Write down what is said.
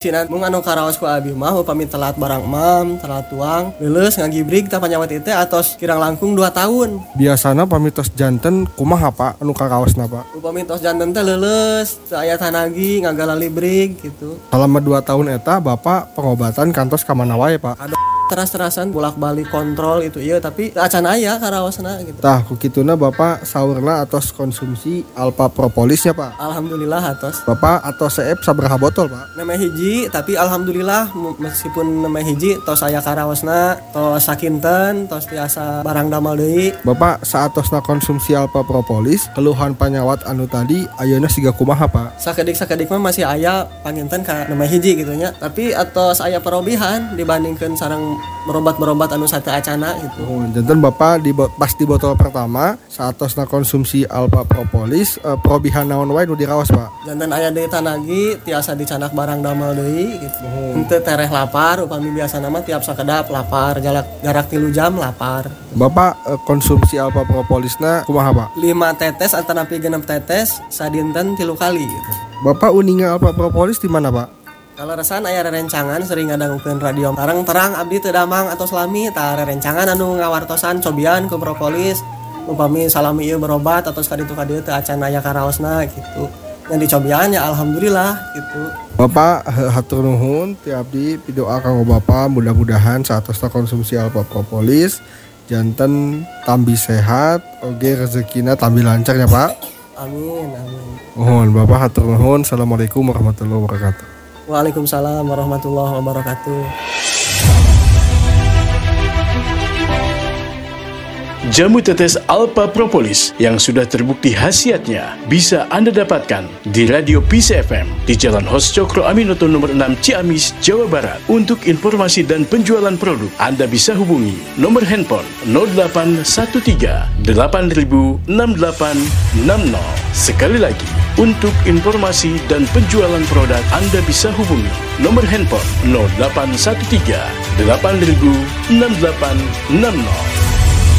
Cina mung anu karaos ku abi mah upami telat barang mam, telat tuang, leuleus ngagibrig tah panyawat ieu teh atos kirang langkung 2 tahun. Biasana pamitos janten kumaha Pak anu karaosna Pak? Upami tos janten teh leuleus, teu aya tanagi ngagalali brig gitu. Selama 2 tahun eta Bapak pengobatan kantos ka mana wae Pak? Ada teras-terasan bolak-balik kontrol itu ieu tapi acan aya karaosna gitu. Tah ku kituna Bapak saurna atos konsumsi alpha propolisnya Pak. Alhamdulillah atos. Bapak atos seep sabaraha botol Pak? Nemeh hiji tapi alhamdulillah meskipun nemeh hiji tos aya karaosna, tos sakinten, tos tiasa barang damal deui. Bapak saatosna konsumsi alpha propolis, keluhan panyawat anu tadi ayeuna siga kumaha Pak? Sakedik mah masih aya panginten ka nemeh hiji gitu nya. Tapi atos aya perobihan dibandingkeun sareng merobat anu sate acana gitu. Oh, janten Bapak pas di botol pertama saatosna konsumsi alpha propolis perobihan naon wae nu diraos Pak? Janten aya deui tanagi tiasa dicanak barang damal deui gitu. Henteu tereh lapar upami biasana mah tiap sakedap lapar, jarak 3 jam lapar. Bapak konsumsi alpha propolisna kumaha Pak? 5 tetes atanapi 6 tetes sadinten 3 kali gitu. Bapak uninga alpha propolis di mana Pak? Kalau resan aya rerencangan sering ngadangukeun radio terang abdi teu damang atau salami tah rerencangan anu ngawartosan cobian ku propolis upami salami ieu berobat atau kaditu ka dieu teu acan aya karaosna gitu. Yang dicobian ya alhamdulillah gitu. Bapak hatur nuhun ti abdi pidoa kanggo Bapak mudah-mudahan saatosna konsumsi alpha propolis janten tambi sehat oge rezekina tambi lancar ya Pak. Amin. Mohon Bapak hatur nuhun. Assalamualaikum warahmatullahi wabarakatuh. Waalaikumsalam warahmatullahi wabarakatuh. Jamu tetes alpha propolis yang sudah terbukti khasiatnya bisa Anda dapatkan di Radio Peace FM di Jalan Hos Cokro Aminoto nomor 6 Ciamis, Jawa Barat. Untuk informasi dan penjualan produk, Anda bisa hubungi nomor handphone 0813 8000 6860. Sekali lagi, untuk informasi dan penjualan produk, Anda bisa hubungi nomor handphone 0813 8000 6860.